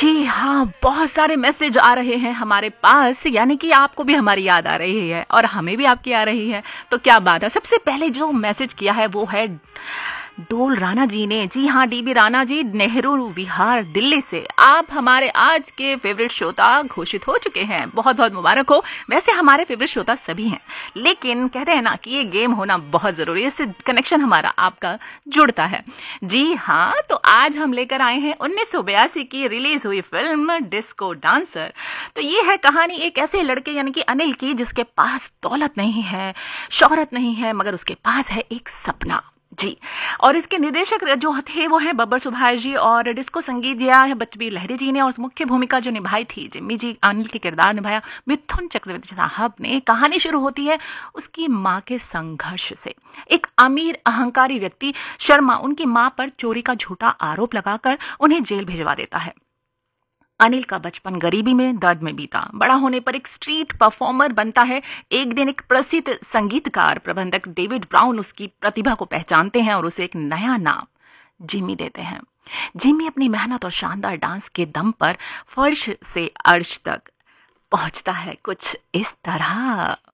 जी हाँ, बहुत सारे मैसेज आ रहे हैं हमारे पास, यानी कि आपको भी हमारी याद आ रही है और हमें भी आपकी आ रही है। तो क्या बात है। सबसे पहले जो मैसेज किया है वो है डोल राणा जी ने। जी हाँ, डीबी राणा जी, नेहरू विहार, दिल्ली से आप हमारे आज के फेवरेट श्रोता घोषित हो चुके हैं। बहुत बहुत मुबारक हो। वैसे हमारे फेवरेट श्रोता सभी हैं, लेकिन कहते हैं ना कि ये गेम होना बहुत जरूरी है, इससे कनेक्शन हमारा आपका जुड़ता है। जी हाँ, तो आज हम लेकर आए हैं 1982 की रिलीज हुई फिल्म डिस्को डांसर। तो ये है कहानी एक ऐसे लड़के यानी कि अनिल की, जिसके पास दौलत नहीं है, शोहरत नहीं है, मगर उसके पास है एक सपना। जी, और इसके निर्देशक जो थे वो हैं बब्बर सुभाष जी, और डिस्को संगीत दिया है बच्चबीर लहरी जी ने, और मुख्य भूमिका जो निभाई थी जिम्मी जी, अनिल के किरदार निभाया मिथुन चक्रवर्ती साहब ने। कहानी शुरू होती है उसकी माँ के संघर्ष से। एक अमीर अहंकारी व्यक्ति शर्मा उनकी माँ पर चोरी का झूठा आरोप लगाकर उन्हें जेल भिजवा देता है। अनिल का बचपन गरीबी में, दर्द में बीता। बड़ा होने पर एक स्ट्रीट परफॉर्मर बनता है। एक दिन एक प्रसिद्ध संगीतकार प्रबंधक डेविड ब्राउन उसकी प्रतिभा को पहचानते हैं और उसे एक नया नाम जिमी देते हैं। जिमी अपनी मेहनत और शानदार डांस के दम पर फर्श से अर्श तक पहुंचता है, कुछ इस तरह।